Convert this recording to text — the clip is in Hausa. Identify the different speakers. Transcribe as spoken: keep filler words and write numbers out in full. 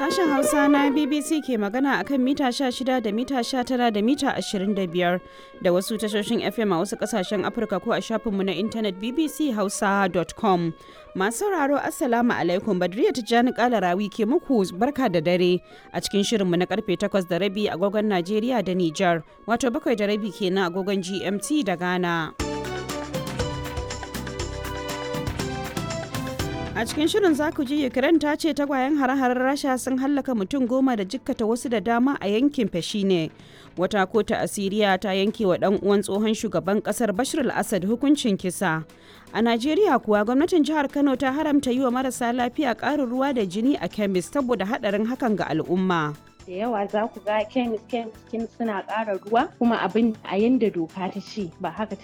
Speaker 1: Sashen Hausa na B B C ke magana akan mita sha shida da mita sha tara da mita ashirin da biyar da wasu tashoshin F M a wasu kasashen Afirka ko a shafinmu na intanet b b c hausa dot com. Masu sauraro Assalamu alaikum, Badriya Tijjani Kalarawi ke muku barka da dare a cikin shirinmu na karfe takwas da rabi agogon Najeriya da Nijar, wato bakwai da rabi kenan agogon G M T da Ghana. A cikin shirin za ku ji Ukraine ta ce tagwayen hare-haren Rasha sun hallaka mutum goma da jikkata wasu da dama a yankin Fashine. Wata kota a Siriya ta yanke wa ɗan uwan tsohon shugaban ƙasar Bashar al-Assad hukuncin kisa. A Najeriya kuwa gwamnatin jihar Kano ta haramta yi wa marasa lafiya ƙarin ruwa da jini a kemis saboda haɗarin hakan ga al'umma.
Speaker 2: Da yawa za ku ga kemis kemis suna ƙara ruwa kuma abin a yanda doka ta ce ba haka